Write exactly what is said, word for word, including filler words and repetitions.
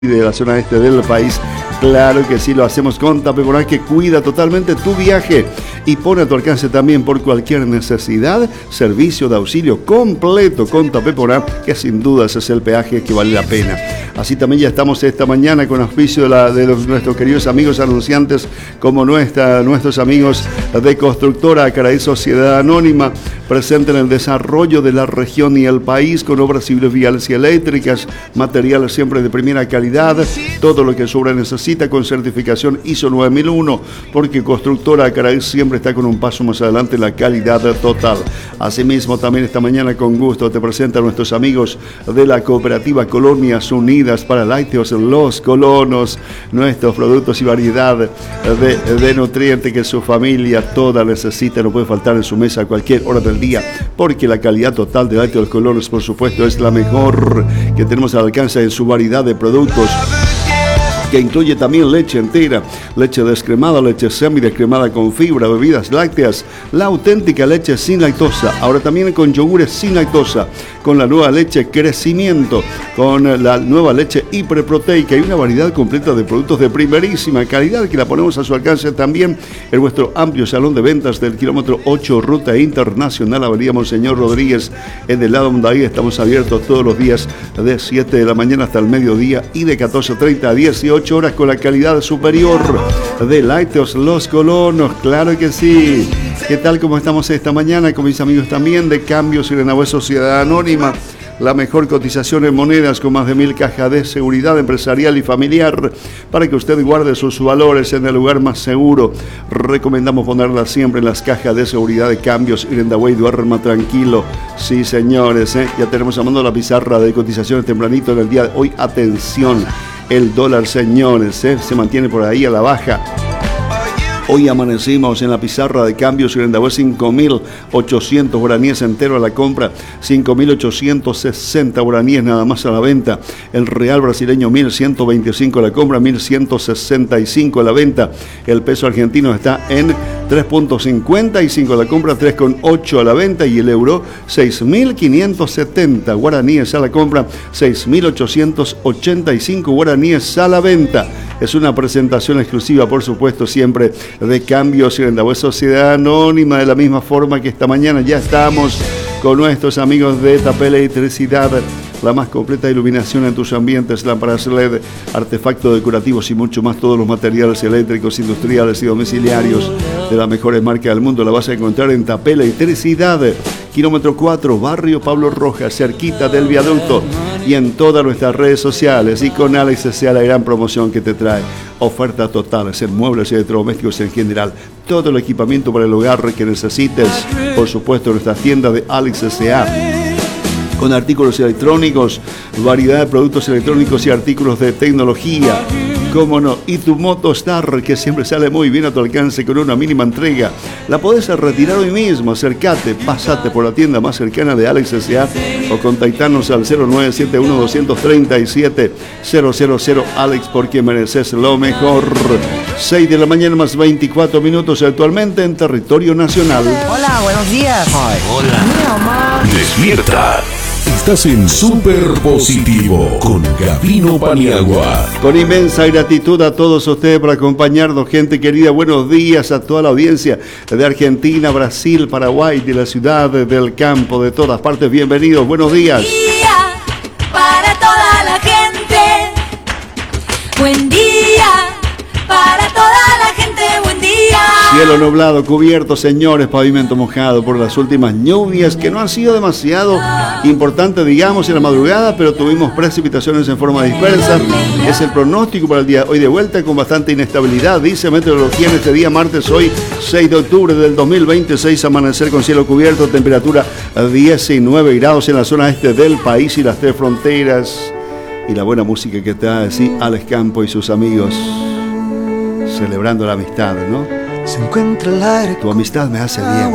de la zona este del país. Claro que sí, lo hacemos con Tapeporá, que cuida totalmente tu viaje y pone a tu alcance también por cualquier necesidad servicio de auxilio completo con Tapeporá, que sin dudas es el peaje que vale la pena. Así también ya estamos esta mañana con auspicio de, la, de los, nuestros queridos amigos anunciantes, como nuestra, nuestros amigos de Constructora Acaraí Sociedad Anónima, presente en el desarrollo de la región y el país con obras civiles, viales y eléctricas, materiales siempre de primera calidad, todo lo que su obra necesita con certificación I S O nueve mil uno, porque Constructora Acaraí siempre está con un paso más adelante en la calidad total. Asimismo, también esta mañana con gusto te presento a nuestros amigos de la cooperativa Colonias Unidas para Lácteos Los Colonos, nuestros productos y variedad de, de nutrientes que su familia toda necesita, no puede faltar en su mesa a cualquier hora del día, porque la calidad total de Lácteos Los Colonos, por supuesto, es la mejor que tenemos al alcance en su variedad de productos, que incluye también leche entera, leche descremada, leche semidescremada con fibra, bebidas lácteas, la auténtica leche sin lactosa, ahora también con yogures sin lactosa, con la nueva leche Crecimiento, con la nueva leche hiperproteica y una variedad completa de productos de primerísima calidad que la ponemos a su alcance también en nuestro amplio salón de ventas del kilómetro ocho, Ruta Internacional, Avenida Monseñor Rodríguez, en el lado donde ahí estamos abiertos todos los días de siete de la mañana hasta el mediodía y de catorce treinta a dieciocho horas con la calidad superior de Lácteos Los Colonos, claro que sí. ¿Qué tal? ¿Cómo estamos esta mañana? Con mis amigos también de Cambios Irenagüe Sociedad Anónima, la mejor cotización en monedas con más de mil cajas de seguridad empresarial y familiar para que usted guarde sus valores en el lugar más seguro. Recomendamos ponerlas siempre en las cajas de seguridad de Cambios Irenagüe y duerma tranquilo. Sí, señores, ¿eh? Ya tenemos llamando la pizarra de cotizaciones tempranito en el día de hoy. Atención. El dólar, señores, ¿eh? se mantiene por ahí a la baja. Hoy amanecimos en la pizarra de Cambios Irenagüe cinco mil ochocientos guaraníes entero a la compra, cinco mil ochocientos sesenta guaraníes nada más a la venta. El real brasileño mil ciento veinticinco a la compra, mil ciento sesenta y cinco a la venta. El peso argentino está en tres punto cincuenta y cinco a la compra, tres punto ocho a la venta, y el euro seis mil quinientos setenta guaraníes a la compra, seis mil ochocientos ochenta y cinco guaraníes a la venta. Es una presentación exclusiva, por supuesto, siempre de Cambios Irenagüe Sociedad Anónima, de la misma forma que esta mañana ya estamos con nuestros amigos de Tapel Electricidad, la más completa iluminación en tus ambientes, lámparas L E D, artefactos decorativos y mucho más, todos los materiales eléctricos, industriales y domiciliarios de las mejores marcas del mundo, la vas a encontrar en Tapel Electricidad, kilómetro cuatro, barrio Pablo Rojas, cerquita del viaducto, y en todas nuestras redes sociales, y con Alex S A, la gran promoción que te trae ofertas totales en muebles y electrodomésticos en general, todo el equipamiento para el hogar que necesites, por supuesto, nuestra tienda de Alex S A, con artículos electrónicos, variedad de productos electrónicos y artículos de tecnología, cómo no, y tu Motostar, que siempre sale muy bien a tu alcance con una mínima entrega, la podés retirar hoy mismo. Acércate, pasate por la tienda más cercana de Alex S A o contactarnos al cero nueve siete uno, dos tres siete, cero cero cero Alex, porque mereces lo mejor. seis de la mañana más veinticuatro minutos actualmente en territorio nacional. Hola, buenos días. Ay, hola. Mi mamá. Despierta. Estás en Super Positivo con Gabino Paniagua. Con inmensa gratitud a todos ustedes por acompañarnos, gente querida. Buenos días a toda la audiencia de Argentina, Brasil, Paraguay, de la ciudad, del campo, de todas partes. Bienvenidos, buenos días. Buen día para toda la gente. Buen día para toda la gente. Buen día. Cielo nublado, cubierto, señores, pavimento mojado por las últimas lluvias, que no han sido demasiado importantes, digamos, en la madrugada, pero tuvimos precipitaciones en forma dispersa. Es el pronóstico para el día hoy, de vuelta con bastante inestabilidad, dice Meteorología, en este día martes, hoy seis de octubre del dos mil veintiséis, amanecer con cielo cubierto, temperatura diecinueve grados en la zona este del país y las tres fronteras, y la buena música que te da así Alex Campo y sus amigos, celebrando la amistad, ¿no? Se encuentra el aire. Tu amistad me hace bien.